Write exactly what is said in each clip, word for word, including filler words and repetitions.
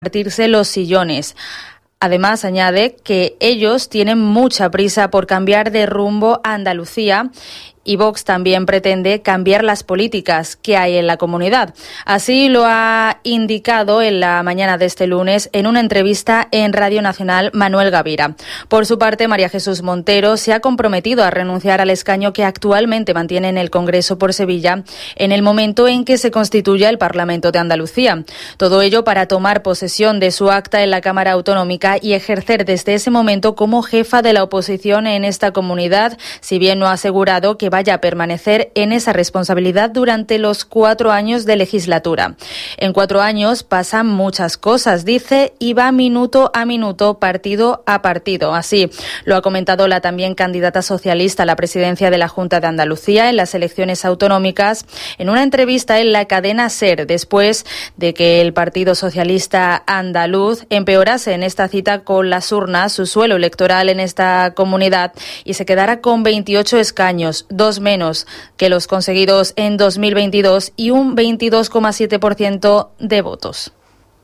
repartirse los sillones. Además, añade que ellos tienen mucha prisa por cambiar de rumbo a Andalucía y Vox también pretende cambiar las políticas que hay en la comunidad. Así lo ha indicado en la mañana de este lunes en una entrevista en Radio Nacional Manuel Gavira. Por su parte, María Jesús Montero se ha comprometido a renunciar al escaño que actualmente mantiene en el Congreso por Sevilla en el momento en que se constituya el Parlamento de Andalucía. Todo ello para tomar posesión de su acta en la Cámara Autonómica y ejercer desde ese momento como jefa de la oposición en esta comunidad, si bien no ha asegurado que vaya a permanecer en esa responsabilidad durante los cuatro años de legislatura. En cuatro años pasan muchas cosas, dice, y va minuto a minuto, partido a partido. Así lo ha comentado la también candidata socialista a la presidencia de la Junta de Andalucía en las elecciones autonómicas en una entrevista en la cadena SER, después de que el Partido Socialista Andaluz empeorase en esta cita con las urnas su suelo electoral en esta comunidad y se quedara con veintiocho escaños, dos menos que los conseguidos en dos mil veintidós y un veintidós coma siete por ciento de votos.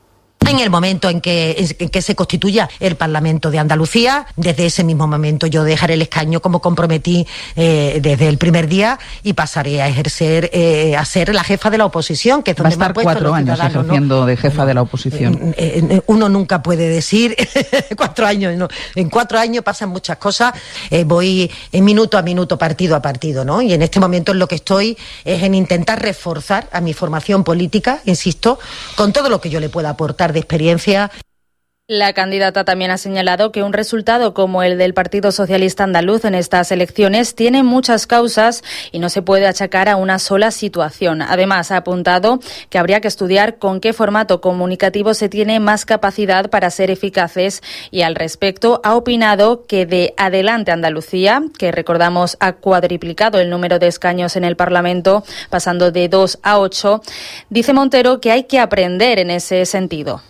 En el momento en que, en que se constituya el Parlamento de Andalucía, desde ese mismo momento yo dejaré el escaño como comprometí eh, desde el primer día y pasaré a ejercer, eh, a ser la jefa de la oposición, que es donde va a estar me ha puesto cuatro años ejerciendo, ¿no?, de jefa de la oposición. Eh, eh, uno nunca puede decir cuatro años, no. En cuatro años pasan muchas cosas. Eh, voy en minuto a minuto, partido a partido, ¿no? Y en este momento en lo que estoy es en intentar reforzar a mi formación política, insisto, con todo lo que yo le pueda aportar de experiencia. La candidata también ha señalado que un resultado como el del Partido Socialista Andaluz en estas elecciones tiene muchas causas y no se puede achacar a una sola situación. Además, ha apuntado que habría que estudiar con qué formato comunicativo se tiene más capacidad para ser eficaces y al respecto ha opinado que de Adelante Andalucía, que recordamos ha cuadriplicado el número de escaños en el Parlamento, pasando de dos a ocho, dice Montero que hay que aprender en ese sentido.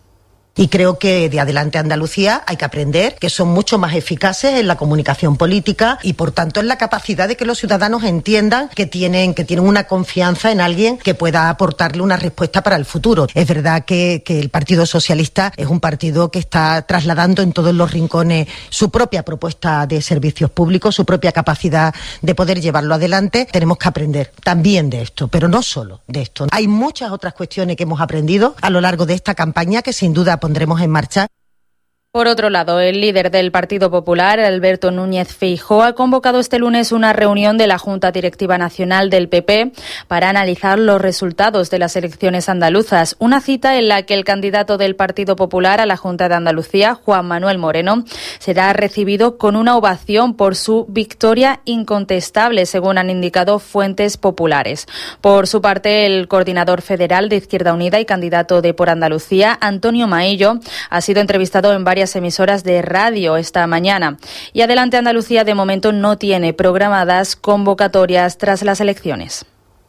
Y creo que de Adelante Andalucía hay que aprender que son mucho más eficaces en la comunicación política y, por tanto, en la capacidad de que los ciudadanos entiendan que tienen, que tienen una confianza en alguien que pueda aportarle una respuesta para el futuro. Es verdad que, que el Partido Socialista es un partido que está trasladando en todos los rincones su propia propuesta de servicios públicos, su propia capacidad de poder llevarlo adelante. Tenemos que aprender también de esto, pero no solo de esto. Hay muchas otras cuestiones que hemos aprendido a lo largo de esta campaña que sin duda pondremos en marcha. Por otro lado, el líder del Partido Popular, Alberto Núñez Feijóo, ha convocado este lunes una reunión de la Junta Directiva Nacional del P P para analizar los resultados de las elecciones andaluzas. Una cita en la que el candidato del Partido Popular a la Junta de Andalucía, Juan Manuel Moreno, será recibido con una ovación por su victoria incontestable, según han indicado fuentes populares. Por su parte, el coordinador federal de Izquierda Unida y candidato de Por Andalucía, Antonio Maillo, ha sido entrevistado en varias emisoras de radio esta mañana. Y Adelante Andalucía de momento no tiene programadas convocatorias tras las elecciones.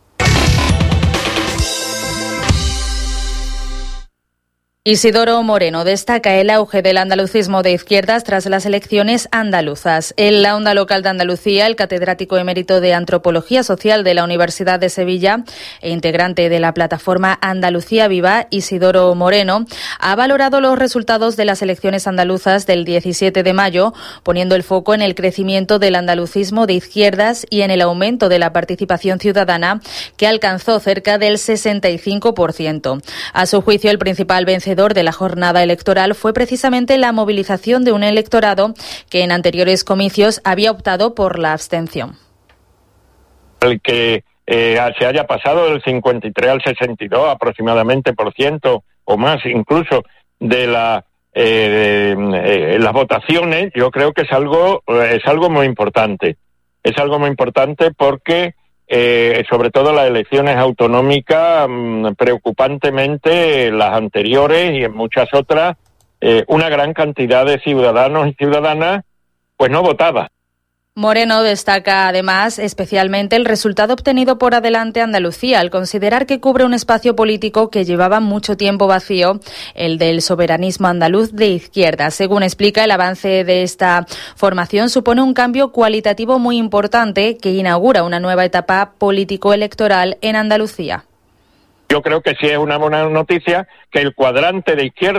Isidoro Moreno destaca el auge del andalucismo de izquierdas tras las elecciones andaluzas. En la onda local de Andalucía, el catedrático emérito de Antropología Social de la Universidad de Sevilla e integrante de la plataforma Andalucía Viva, Isidoro Moreno, ha valorado los resultados de las elecciones andaluzas del diecisiete de mayo, poniendo el foco en el crecimiento del andalucismo de izquierdas y en el aumento de la participación ciudadana, que alcanzó cerca del sesenta y cinco por ciento. A su juicio, el principal vencedor de la jornada electoral fue precisamente la movilización de un electorado que en anteriores comicios había optado por la abstención. El que eh, se haya pasado del cincuenta y tres al sesenta y dos aproximadamente por ciento o más incluso de la eh, eh, las votaciones, yo creo que es algo es algo muy importante. Es algo muy importante porque Eh, sobre todo las elecciones autonómicas, mmm, preocupantemente las anteriores y en muchas otras, eh, una gran cantidad de ciudadanos y ciudadanas pues no votaba. Moreno destaca además especialmente el resultado obtenido por Adelante Andalucía, al considerar que cubre un espacio político que llevaba mucho tiempo vacío, el del soberanismo andaluz de izquierda. Según explica, el avance de esta formación supone un cambio cualitativo muy importante que inaugura una nueva etapa político-electoral en Andalucía. Yo creo que sí es una buena noticia que el cuadrante de izquierda